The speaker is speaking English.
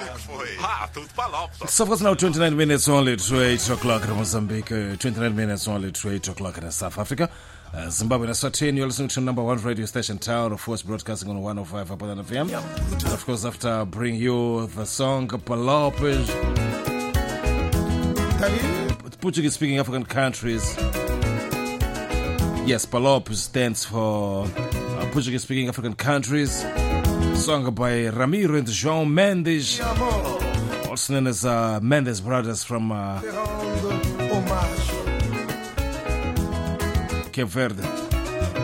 Tudo palopes. So far now 29 minutes only to 8 o'clock in Mozambique, 29 minutes only to 8 o'clock in South Africa. Zimbabwe and Eswatini, you're listening to number one radio station Town, of course, broadcasting on 105 Upon FM. And of course, after I bring you the song Palopes, Portuguese speaking African countries. Yes, Palopes stands for Portuguese speaking African countries. Song by Ramiro and João Mendes, also known as Mendes Brothers from Cape Verde.